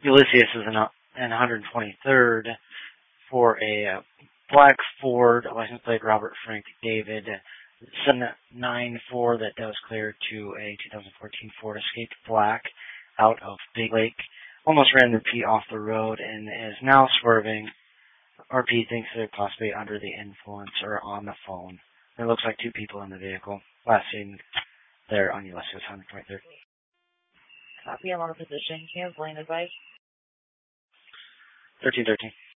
Ulysses is in 123rd for a black Ford, license plate Robert Frank David 794 that does clear to a 2014 Ford Escape Black out of Big Lake. Almost ran the P off the road and is now swerving. RP thinks they're possibly under the influence or on the phone. It looks like two people in the vehicle. Last seen there on Ulysses 123rd. Copy, I'm on a position. Canceling advice. 1313.